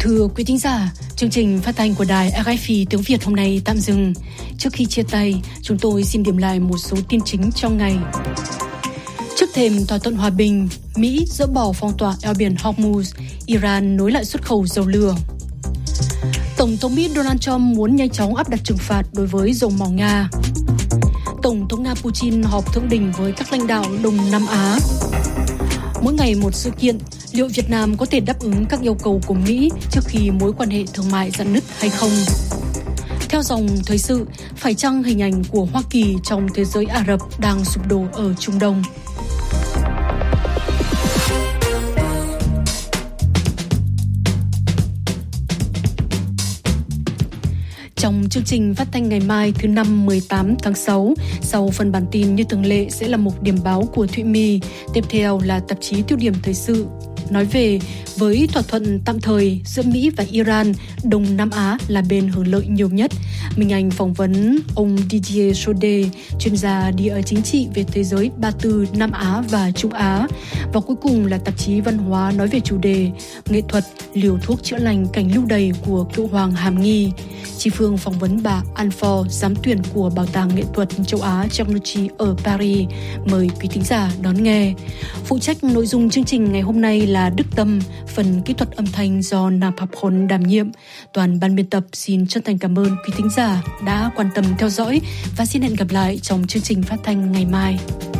Thưa quý thính giả, chương trình phát thanh của đài RFI tiếng Việt hôm nay tạm dừng. Trước khi chia tay, chúng tôi xin điểm lại một số tin chính trong ngày. Trước thềm thỏa thuận hòa bình, Mỹ dỡ bỏ phong tỏa eo biển Hormuz, Iran nối lại xuất khẩu dầu lửa. Tổng thống Mỹ Donald Trump muốn nhanh chóng áp đặt trừng phạt đối với dầu mỏ Nga. Tổng thống Nga Putin họp thượng đỉnh với các lãnh đạo Đông Nam Á. Mỗi ngày một sự kiện, liệu Việt Nam có thể đáp ứng các yêu cầu của Mỹ trước khi mối quan hệ thương mại rạn nứt hay không? Theo dòng thời sự, phải chăng hình ảnh của Hoa Kỳ trong thế giới Ả Rập đang sụp đổ ở Trung Đông? Trong chương trình phát thanh ngày mai thứ Năm 18 tháng 6, sau phần bản tin như thường lệ sẽ là mục điểm báo của Thụy My, tiếp theo là tạp chí tiêu điểm thời sự. Nói về với thỏa thuận tạm thời giữa Mỹ và Iran, Đông Nam Á là bên hưởng lợi nhiều nhất. Minh Anh phỏng vấn ông Didier Chaudet, chuyên gia địa chính trị về thế giới Ba Tư, Nam Á và Trung Á. Và cuối cùng là tạp chí văn hóa nói về chủ đề nghệ thuật, liều thuốc chữa lành cảnh lưu đày của cựu hoàng Hàm Nghi. Chị Phương phỏng vấn bà Anfor, giám tuyển của Bảo tàng Nghệ thuật Châu Á Giannucci ở Paris. Mời quý thính giả đón nghe. Phụ trách nội dung chương trình ngày hôm nay là Đức Tâm, phần kỹ thuật âm thanh do Nam Học Hồn đảm nhiệm. Toàn ban biên tập xin chân thành cảm ơn quý thính giả đã quan tâm theo dõi và xin hẹn gặp lại trong chương trình phát thanh ngày mai.